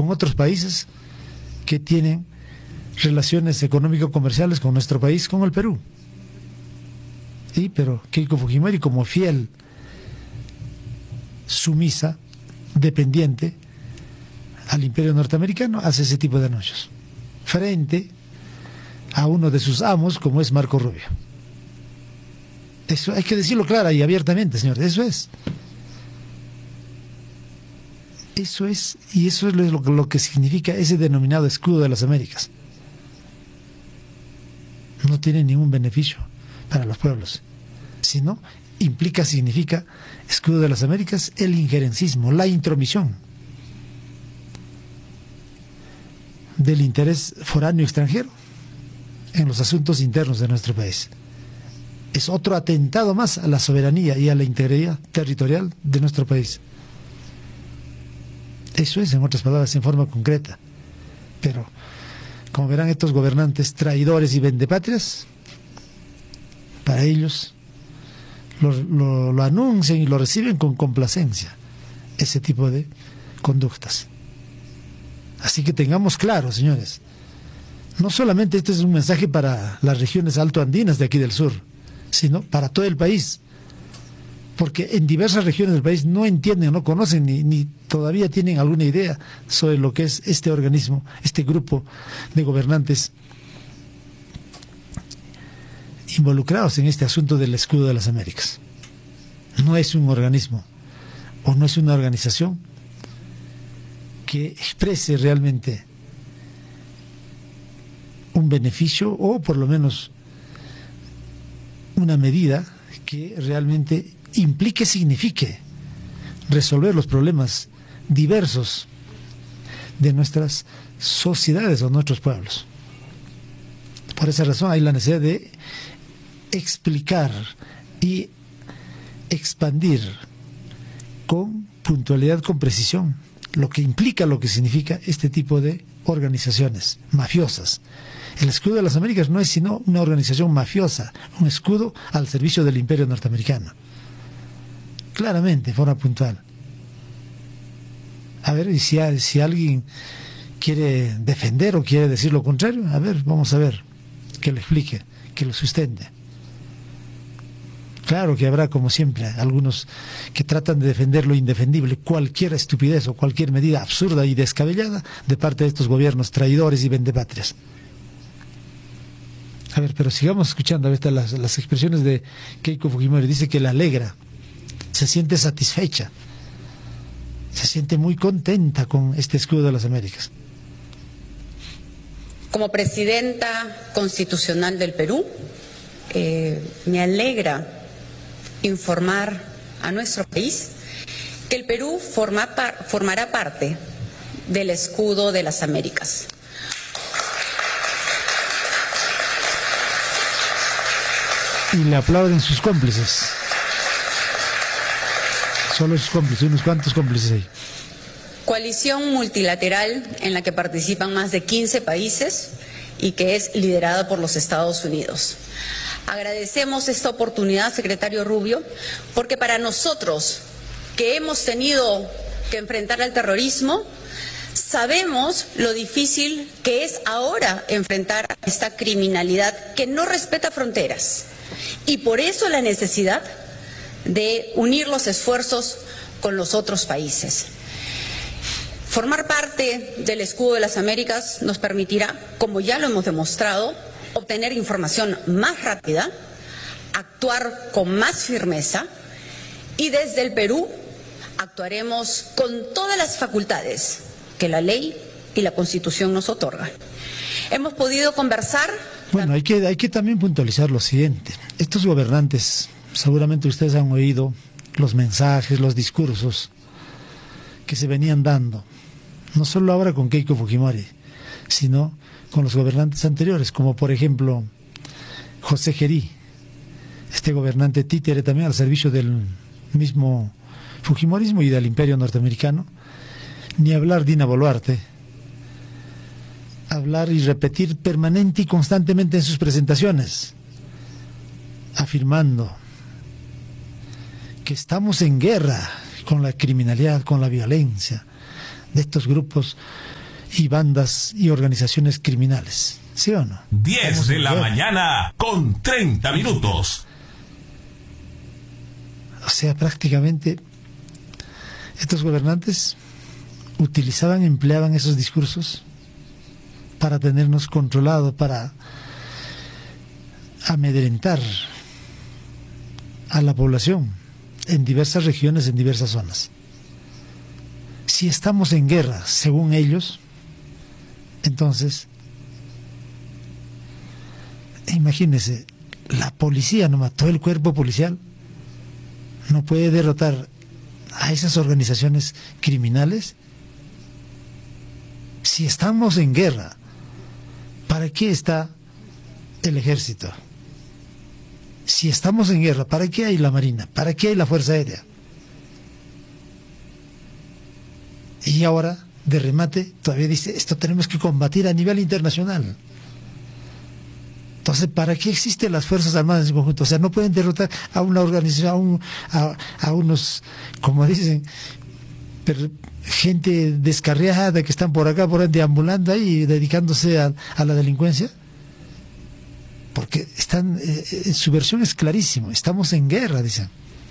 con otros países que tienen relaciones económico-comerciales con nuestro país, con el Perú. Sí, pero Keiko Fujimori, como fiel, sumisa, dependiente al imperio norteamericano, hace ese tipo de anuncios frente a uno de sus amos, como es Marco Rubio. Eso hay que decirlo clara y abiertamente, señor. Eso es, y eso es lo que significa ese denominado escudo de las Américas. No tiene ningún beneficio para los pueblos, sino significa escudo de las Américas, el injerencismo, la intromisión del interés foráneo extranjero en los asuntos internos de nuestro país. Es otro atentado más a la soberanía y a la integridad territorial de nuestro país. Eso es, en otras palabras, en forma concreta. Pero, como verán, estos gobernantes traidores y vendepatrias, para ellos lo anuncian y lo reciben con complacencia, ese tipo de conductas. Así que tengamos claro, señores, no solamente este es un mensaje para las regiones altoandinas de aquí del sur, sino para todo el país, porque en diversas regiones del país no entienden, no conocen ni todavía tienen alguna idea sobre lo que es este organismo, este grupo de gobernantes involucrados en este asunto del escudo de las Américas. No es un organismo o no es una organización que exprese realmente un beneficio o por lo menos una medida que realmente implique, signifique resolver los problemas diversos de nuestras sociedades o nuestros pueblos. Por esa razón hay la necesidad de explicar y expandir con puntualidad, con precisión, lo que implica, lo que significa este tipo de organizaciones mafiosas. El escudo de las Américas no es sino una organización mafiosa, un escudo al servicio del imperio norteamericano. Claramente, de forma puntual. A ver, y si alguien quiere defender o quiere decir lo contrario, a ver, vamos a ver, que lo explique, que lo sustente. Claro que habrá, como siempre, algunos que tratan de defender lo indefendible, cualquier estupidez o cualquier medida absurda y descabellada de parte de estos gobiernos traidores y vendepatrias. A ver, pero sigamos escuchando ahorita las expresiones de Keiko Fujimori. Dice que le alegra, se siente satisfecha, se siente muy contenta con este escudo de las Américas. Como presidenta constitucional del Perú, me alegra informar a nuestro país que el Perú formará parte del escudo de las Américas. Y le aplauden sus cómplices. Solo sus cómplices, unos cuantos cómplices hay. Coalición multilateral en la que participan más de 15 países y que es liderada por los Estados Unidos. Agradecemos esta oportunidad, secretario Rubio, porque para nosotros, que hemos tenido que enfrentar al terrorismo, sabemos lo difícil que es ahora enfrentar a esta criminalidad que no respeta fronteras. Y por eso la necesidad de unir los esfuerzos con los otros países. Formar parte del escudo de las Américas nos permitirá, como ya lo hemos demostrado, obtener información más rápida, actuar con más firmeza y desde el Perú actuaremos con todas las facultades que la ley y la Constitución nos otorgan. Hemos podido conversar. Bueno, hay que también puntualizar lo siguiente. Estos gobernantes, seguramente ustedes han oído los mensajes, los discursos que se venían dando, no solo ahora con Keiko Fujimori, sino con los gobernantes anteriores, como por ejemplo José Gerí, este gobernante títere también al servicio del mismo fujimorismo y del imperio norteamericano, ni hablar Dina Boluarte, hablar y repetir permanente y constantemente en sus presentaciones, afirmando que estamos en guerra con la criminalidad, con la violencia de estos grupos y bandas y organizaciones criminales. ¿Sí o no? 10 de la mañana con 30 minutos. O sea, prácticamente estos gobernantes empleaban esos discursos para tenernos controlados, para amedrentar a la población en diversas regiones, en diversas zonas. Si estamos en guerra, según ellos, entonces, imagínense, la policía nomás, todo el cuerpo policial no puede derrotar a esas organizaciones criminales. Si estamos en guerra, ¿para qué está el ejército? Si estamos en guerra, ¿para qué hay la Marina? ¿Para qué hay la Fuerza Aérea? Y ahora, de remate, todavía dice, esto tenemos que combatir a nivel internacional. Entonces, ¿para qué existen las Fuerzas Armadas en conjunto? O sea, no pueden derrotar a una organización, a unos, como dicen, gente descarriada que están por acá, por ahí, deambulando ahí, dedicándose a la delincuencia. Porque están, su versión es clarísima, estamos en guerra, dicen.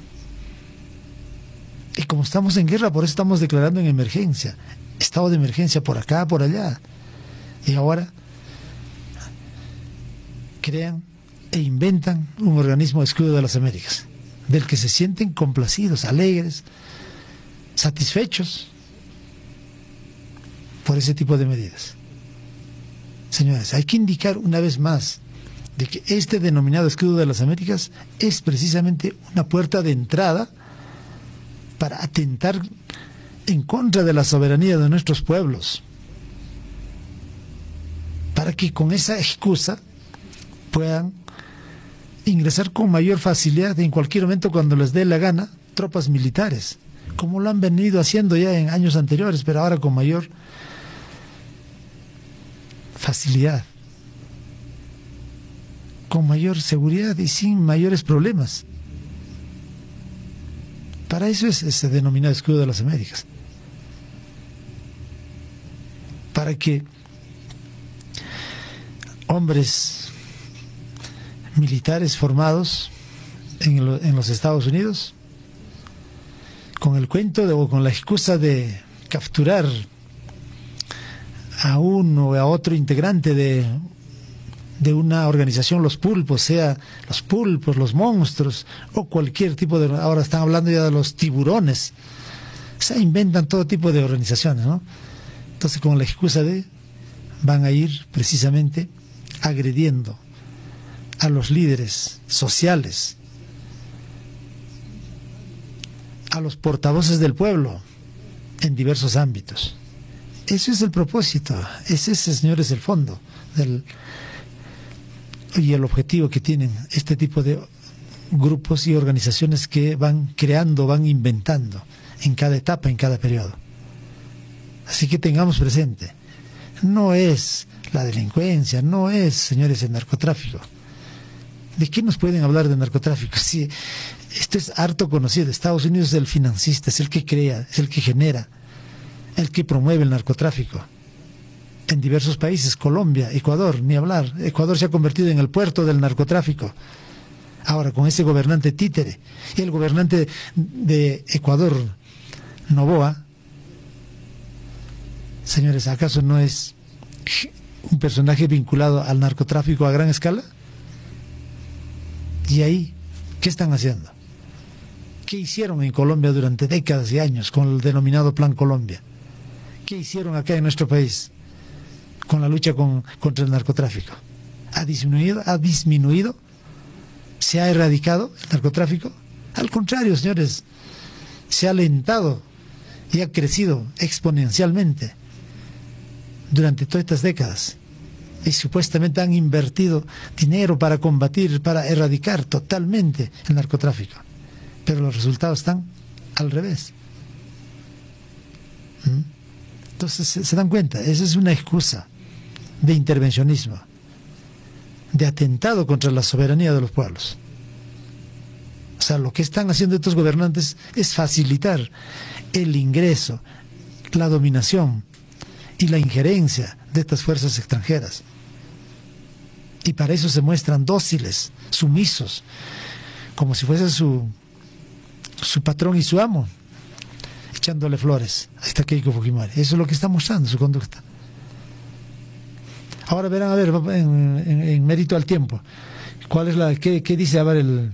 Y como estamos en guerra, por eso estamos declarando en emergencia, estado de emergencia por acá, por allá. Y ahora crean e inventan un organismo escudo de las Américas, del que se sienten complacidos, alegres, satisfechos por ese tipo de medidas. Señores, hay que indicar una vez más de que este denominado escudo de las Américas es precisamente una puerta de entrada para atentar en contra de la soberanía de nuestros pueblos, para que con esa excusa puedan ingresar con mayor facilidad en cualquier momento cuando les dé la gana tropas militares, como lo han venido haciendo ya en años anteriores, pero ahora con mayor facilidad, con mayor seguridad y sin mayores problemas. Para eso es ese denominado escudo de las Américas, para que hombres militares formados en los Estados Unidos, con el cuento o con la excusa de capturar a uno o a otro integrante de una organización, los pulpos, sea los pulpos, los monstruos o cualquier tipo de... Ahora están hablando ya de los tiburones. Se inventan todo tipo de organizaciones, ¿no? Entonces, con la excusa de... van a ir precisamente agrediendo a los líderes sociales, a los portavoces del pueblo en diversos ámbitos. Ese es el propósito, ese es, señores, el fondo y el objetivo que tienen este tipo de grupos y organizaciones que van creando, van inventando en cada etapa, en cada periodo. Así que tengamos presente, no es la delincuencia, no es, señores, el narcotráfico. ¿De qué nos pueden hablar de narcotráfico? Si esto es harto conocido. Estados Unidos es el financista, es el que crea, es el que genera, el que promueve el narcotráfico. En diversos países, Colombia, Ecuador, ni hablar. Ecuador se ha convertido en el puerto del narcotráfico. Ahora, con ese gobernante títere. Y el gobernante de Ecuador, Noboa, señores, ¿acaso no es un personaje vinculado al narcotráfico a gran escala? Y ahí, ¿qué están haciendo? ¿Qué hicieron en Colombia durante décadas y años con el denominado Plan Colombia? ¿Qué hicieron acá en nuestro país con la lucha contra el narcotráfico? ¿Ha disminuido? ¿Se ha erradicado el narcotráfico? Al contrario, señores, se ha alentado y ha crecido exponencialmente durante todas estas décadas. Y supuestamente han invertido dinero para combatir, para erradicar totalmente el narcotráfico. Pero los resultados están al revés. Entonces, se dan cuenta, esa es una excusa de intervencionismo, de atentado contra la soberanía de los pueblos. O sea, lo que están haciendo estos gobernantes es facilitar el ingreso, la dominación y la injerencia de estas fuerzas extranjeras. Y para eso se muestran dóciles, sumisos, como si fuese su patrón y su amo, echándole flores. Ahí está Keiko Fujimori. Eso es lo que está mostrando su conducta. Ahora verán, a ver, en mérito al tiempo, ¿cuál es qué dice, a ver, el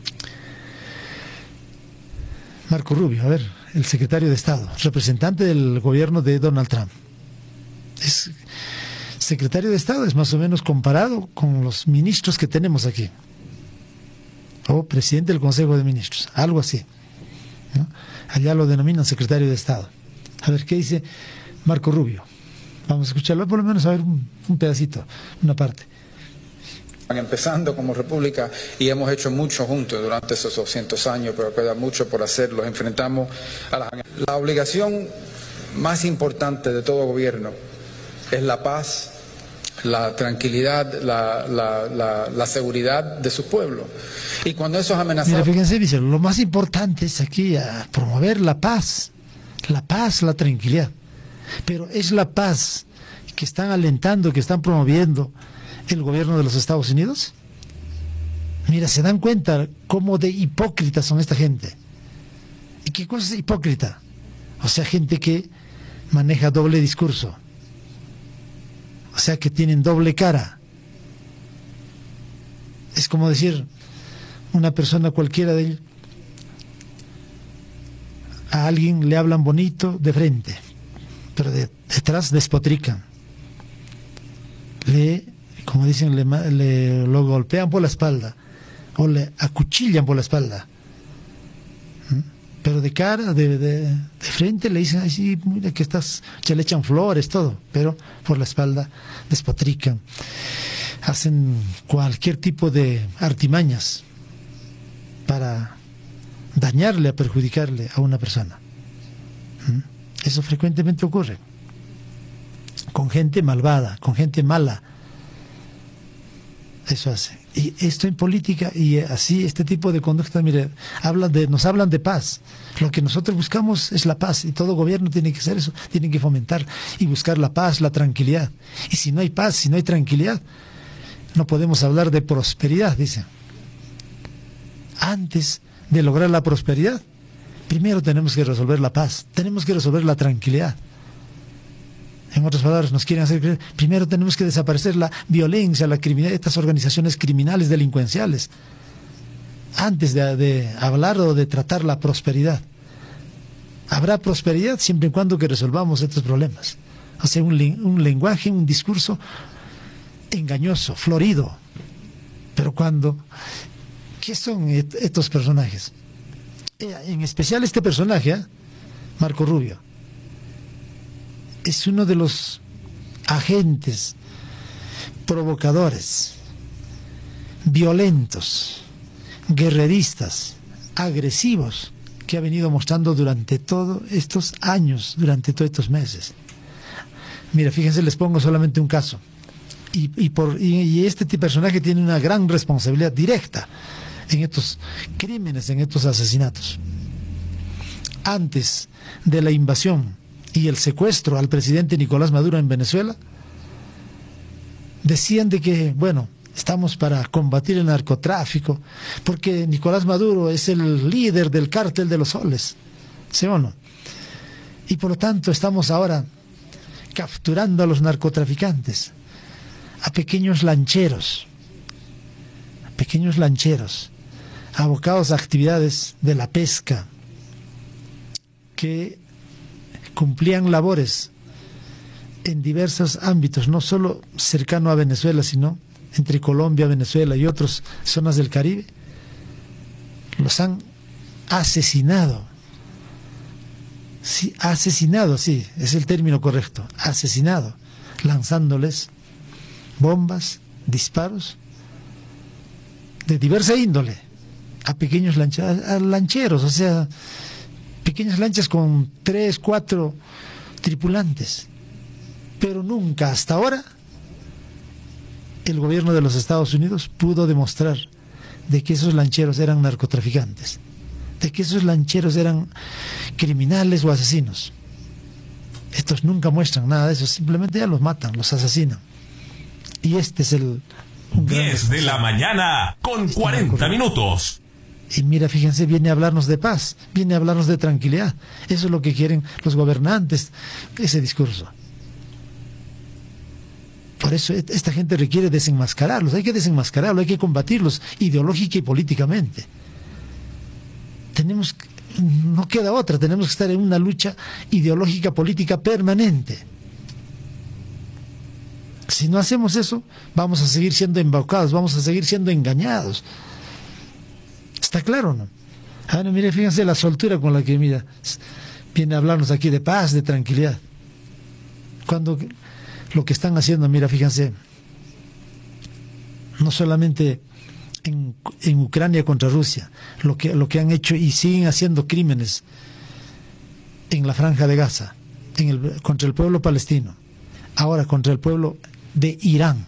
Marco Rubio, a ver, el secretario de Estado, representante del gobierno de Donald Trump? Es secretario de Estado, es más o menos comparado con los ministros que tenemos aquí, o presidente del Consejo de Ministros, algo así, ¿no? Allá lo denominan secretario de Estado. A ver, ¿qué dice Marco Rubio? Vamos a escucharlo, por lo menos a ver un pedacito, una parte. Empezando como república y hemos hecho mucho juntos durante esos 200 años, pero queda mucho por hacer. Los enfrentamos a la obligación más importante de todo gobierno es la paz, la tranquilidad, la seguridad de su pueblo. Y cuando eso es amenazado... Mira, fíjense, dice, lo más importante es aquí promover la paz, la tranquilidad. Pero es la paz que están alentando, que están promoviendo el gobierno de los Estados Unidos. Mira, se dan cuenta cómo de hipócritas son esta gente. ¿Y qué cosa es hipócrita? O sea, gente que maneja doble discurso. O sea, que tienen doble cara. Es como decir, una persona cualquiera de ellos, a alguien le hablan bonito de frente, pero detrás despotrican. Como dicen, lo golpean por la espalda o le acuchillan por la espalda. Pero de cara, de frente le dicen, ay, sí, mira que ya le echan flores, todo, pero por la espalda despotrican. Hacen cualquier tipo de artimañas para dañarle, a perjudicarle a una persona. Eso frecuentemente ocurre con gente malvada, con gente mala. Eso hace. Y esto en política, y así este tipo de conducta, mire, nos hablan de paz. Lo que nosotros buscamos es la paz, y todo gobierno tiene que hacer eso, tiene que fomentar y buscar la paz, la tranquilidad. Y si no hay paz, si no hay tranquilidad, no podemos hablar de prosperidad, dicen. Antes de lograr la prosperidad, primero tenemos que resolver la paz, tenemos que resolver la tranquilidad. En otras palabras, nos quieren hacer creer, primero tenemos que desaparecer la violencia, la criminalidad, estas organizaciones criminales delincuenciales, antes de hablar o de tratar la prosperidad. Habrá prosperidad siempre y cuando que resolvamos estos problemas. O sea, un lenguaje, un discurso engañoso, florido. Pero ¿qué son estos personajes? En especial este personaje, Marco Rubio, es uno de los agentes provocadores, violentos, guerreristas, agresivos que ha venido mostrando durante todos estos años, durante todos estos meses. Mira, fíjense, les pongo solamente un caso. Y este personaje tiene una gran responsabilidad directa en estos crímenes, en estos asesinatos. Antes de la invasión y el secuestro al presidente Nicolás Maduro en Venezuela, decían de que, bueno, estamos para combatir el narcotráfico, porque Nicolás Maduro es el líder del cártel de los soles, ¿sí o no? Y por lo tanto estamos ahora capturando a los narcotraficantes, a pequeños lancheros, abocados a actividades de la pesca, que cumplían labores en diversos ámbitos, no solo cercano a Venezuela, sino entre Colombia, Venezuela y otras zonas del Caribe. Los han asesinado. Sí, asesinado, sí, es el término correcto, asesinado, lanzándoles bombas, disparos de diversa índole a pequeños lancheros, o sea, pequeñas lanchas con 3, 4 tripulantes. Pero nunca hasta ahora el gobierno de los Estados Unidos pudo demostrar de que esos lancheros eran narcotraficantes, de que esos lancheros eran criminales o asesinos. Estos nunca muestran nada de eso, simplemente ya los matan, los asesinan. Y este es un 10 de la mañana con 40 minutos. Y mira, fíjense, viene a hablarnos de paz, viene a hablarnos de tranquilidad. Eso es lo que quieren los gobernantes, ese discurso. Por eso esta gente requiere desenmascararlos, hay que desenmascararlos, hay que combatirlos ideológica y políticamente. No queda otra, tenemos que estar en una lucha ideológica política permanente. Si no hacemos eso, vamos a seguir siendo embaucados, vamos a seguir siendo engañados. ¿Está claro o no? Ahora mire, fíjense la soltura con la que viene a hablarnos aquí de paz, de tranquilidad. Cuando lo que están haciendo, mira, fíjense, no solamente en Ucrania contra Rusia, lo que han hecho y siguen haciendo crímenes en la Franja de Gaza, contra el pueblo palestino, ahora contra el pueblo de Irán.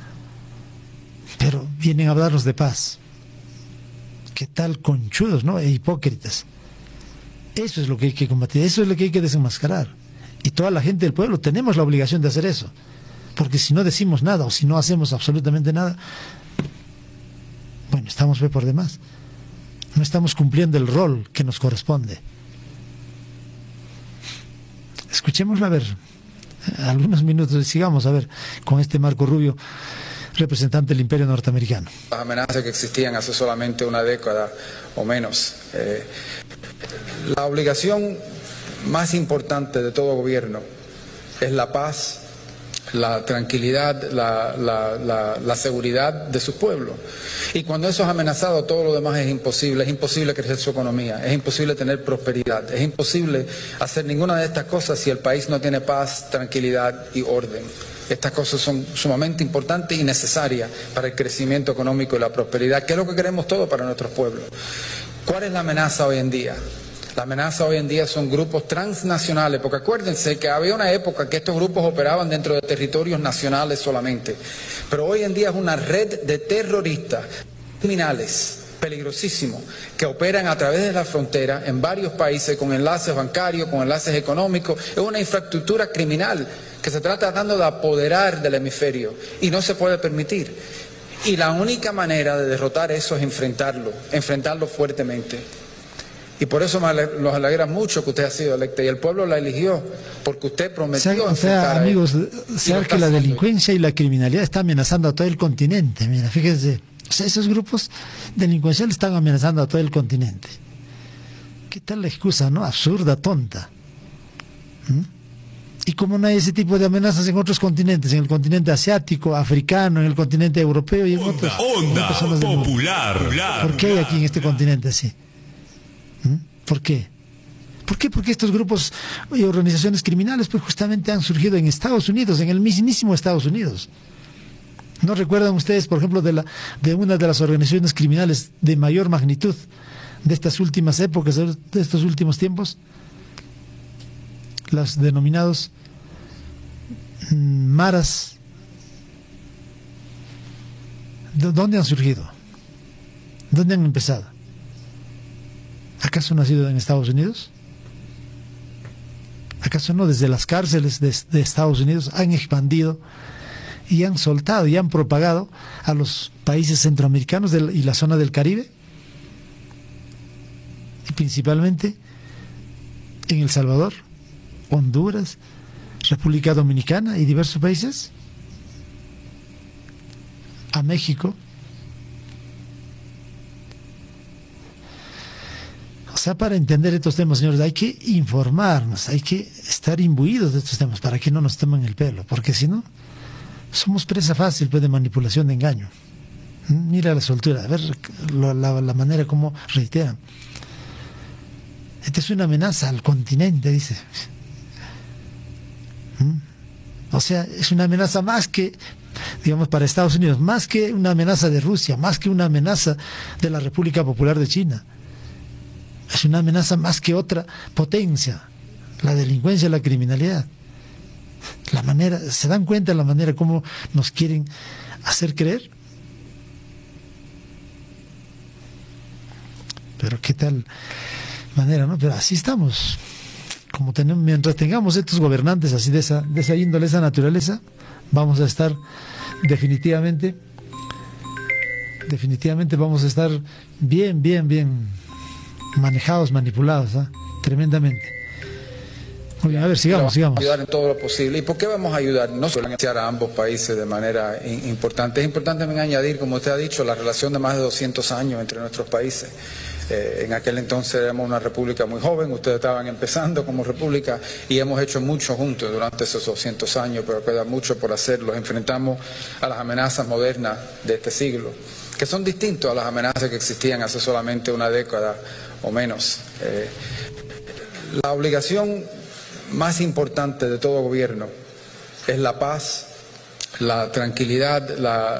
Pero vienen a hablarnos de paz. ¿Qué tal conchudos, no? E hipócritas. Eso es lo que hay que combatir, eso es lo que hay que desenmascarar. Y toda la gente del pueblo tenemos la obligación de hacer eso. Porque si no decimos nada o si no hacemos absolutamente nada, bueno, estamos por demás. No estamos cumpliendo el rol que nos corresponde. Escuchémoslo, a ver, algunos minutos, sigamos a ver con este Marco Rubio, representante del Imperio Norteamericano. Las amenazas que existían hace solamente una década o menos. La obligación más importante de todo gobierno es la paz, la tranquilidad, la seguridad de su pueblo. Y cuando eso es amenazado, todo lo demás es imposible. Es imposible crecer su economía, es imposible tener prosperidad, es imposible hacer ninguna de estas cosas si el país no tiene paz, tranquilidad y orden. Estas cosas son sumamente importantes y necesarias para el crecimiento económico y la prosperidad, que es lo que queremos todos para nuestros pueblos. ¿Cuál es la amenaza hoy en día? La amenaza hoy en día son grupos transnacionales, porque acuérdense que había una época que estos grupos operaban dentro de territorios nacionales solamente, pero hoy en día es una red de terroristas, criminales, peligrosísimos, que operan a través de la frontera en varios países con enlaces bancarios, con enlaces económicos. Es una infraestructura criminal que se está tratando de apoderar del hemisferio y no se puede permitir. Y la única manera de derrotar eso es enfrentarlo fuertemente. Y por eso nos alegra mucho que usted ha sido electa y el pueblo la eligió, porque usted prometió amigos, saber que la delincuencia y la criminalidad está amenazando a todo el continente. Mira, fíjense, esos grupos delincuenciales están amenazando a todo el continente. ¿Qué tal la excusa, no? Absurda, tonta. Y como no hay ese tipo de amenazas en otros continentes, en el continente asiático, africano, en el continente europeo y en otras zonas del mundo. ¿Por qué hay aquí en este continente así? ¿Por qué? ¿Por qué? Porque estos grupos y organizaciones criminales pues justamente han surgido en Estados Unidos, en el mismísimo Estados Unidos. ¿No recuerdan ustedes, por ejemplo, de una de las organizaciones criminales de mayor magnitud de estas últimas épocas, de estos últimos tiempos? Las denominados maras. ¿Dónde han surgido? ¿Dónde han empezado? ¿Acaso no ha sido en Estados Unidos? ¿Acaso no desde las cárceles de Estados Unidos han expandido y han soltado y han propagado a los países centroamericanos y la zona del Caribe? Y principalmente en El Salvador, Honduras, República Dominicana y diversos países, a México. O sea, para entender estos temas, señores, hay que informarnos, hay que estar imbuidos de estos temas para que no nos tomen el pelo, porque si no, somos presa fácil pues, de manipulación, de engaño. Mira la soltura, a ver la manera como reiteran. Esta es una amenaza al continente, dice. O sea, es una amenaza más que, digamos, para Estados Unidos, más que una amenaza de Rusia, más que una amenaza de la República Popular de China. Es una amenaza más que otra potencia, la delincuencia, la criminalidad. La manera, ¿se dan cuenta de la manera como nos quieren hacer creer? Pero qué tal manera, ¿no? Pero así estamos, mientras tengamos estos gobernantes así de esa índole, esa naturaleza, vamos a estar definitivamente vamos a estar bien manejados, manipulados, ¿eh? Tremendamente. Muy bien, a ver, sigamos. Ayudar en todo lo posible. ¿Y por qué vamos a ayudar? No solo a ambos países de manera importante. Es importante también añadir, como usted ha dicho, la relación de más de 200 años entre nuestros países. En aquel entonces éramos una república muy joven, ustedes estaban empezando como república y hemos hecho mucho juntos durante esos 200 años, pero queda mucho por hacer. Los enfrentamos a las amenazas modernas de este siglo, que son distintos a las amenazas que existían hace solamente una década o menos. La obligación más importante de todo gobierno es la paz, la tranquilidad,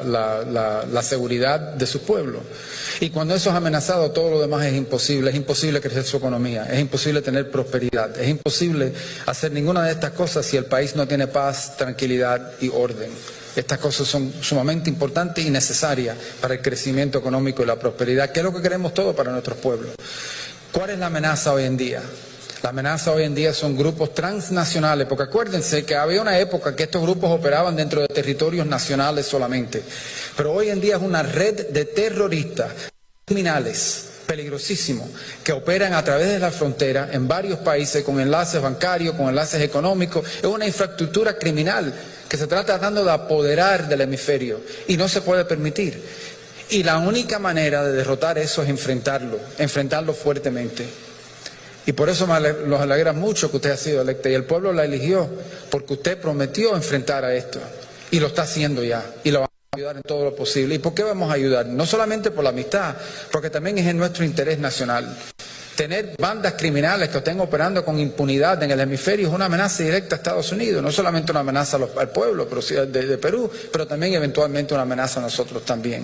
la seguridad de su pueblo. Y cuando eso es amenazado, todo lo demás es imposible crecer su economía, es imposible tener prosperidad, es imposible hacer ninguna de estas cosas si el país no tiene paz, tranquilidad y orden. Estas cosas son sumamente importantes y necesarias para el crecimiento económico y la prosperidad, que es lo que queremos todos para nuestros pueblos. ¿Cuál es la amenaza hoy en día? La amenaza hoy en día son grupos transnacionales, porque acuérdense que había una época que estos grupos operaban dentro de territorios nacionales solamente, pero hoy en día es una red de terroristas, criminales, peligrosísimos, que operan a través de la frontera en varios países con enlaces bancarios, con enlaces económicos. Es una infraestructura criminal que se trata tratando de apoderar del hemisferio y no se puede permitir. Y la única manera de derrotar eso es enfrentarlo fuertemente. Y por eso nos alegra mucho que usted ha sido electa y el pueblo la eligió, porque usted prometió enfrentar a esto y lo está haciendo ya y lo va a ayudar en todo lo posible. ¿Y por qué vamos a ayudar? No solamente por la amistad, porque también es en nuestro interés nacional. Tener bandas criminales que estén operando con impunidad en el hemisferio es una amenaza directa a Estados Unidos, no solamente una amenaza al pueblo de Perú, pero también eventualmente una amenaza a nosotros también.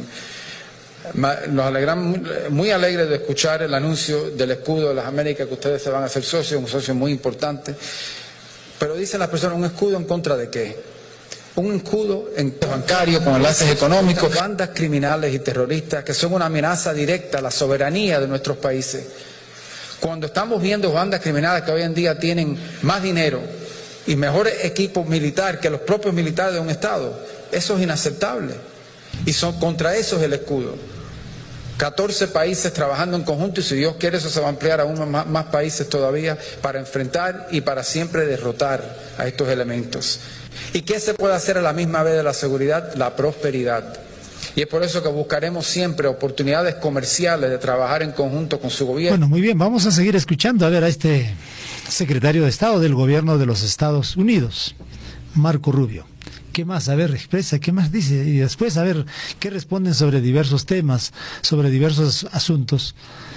Nos alegramos, muy alegres de escuchar el anuncio del escudo de las Américas, que ustedes se van a hacer socios, un socio muy importante. Pero dicen las personas, ¿un escudo en contra de qué? Un escudo bancario con enlaces económicos, bandas criminales y terroristas que son una amenaza directa a la soberanía de nuestros países. Cuando estamos viendo bandas criminales que hoy en día tienen más dinero y mejor equipo militar que los propios militares de un Estado, eso es inaceptable. Y contra eso es el escudo. 14 países trabajando en conjunto y si Dios quiere eso se va a ampliar a más países todavía para enfrentar y para siempre derrotar a estos elementos. ¿Y qué se puede hacer a la misma vez de la seguridad? La prosperidad. Y es por eso que buscaremos siempre oportunidades comerciales de trabajar en conjunto con su gobierno. Bueno, muy bien, vamos a seguir escuchando a ver a este secretario de Estado del Gobierno de los Estados Unidos, Marco Rubio. ¿Qué más? A ver, expresa, ¿qué más dice? Y después a ver qué responden sobre diversos temas, sobre diversos asuntos.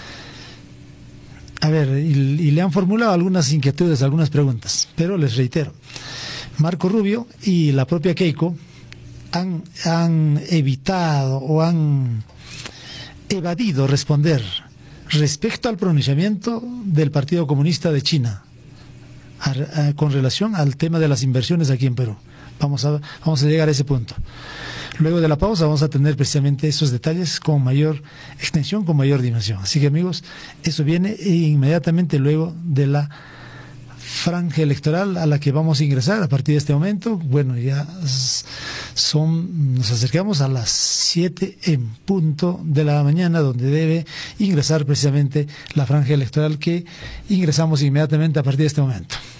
A ver, y le han formulado algunas inquietudes, algunas preguntas, pero les reitero, Marco Rubio y la propia Keiko han evitado o han evadido responder respecto al pronunciamiento del Partido Comunista de China con relación al tema de las inversiones aquí en Perú. Vamos a llegar a ese punto. Luego de la pausa vamos a tener precisamente esos detalles con mayor extensión, con mayor dimensión. Así que amigos, eso viene inmediatamente luego de la franja electoral a la que vamos a ingresar a partir de este momento. Bueno, ya nos acercamos a las 7 en punto de la mañana, donde debe ingresar precisamente la franja electoral que ingresamos inmediatamente a partir de este momento.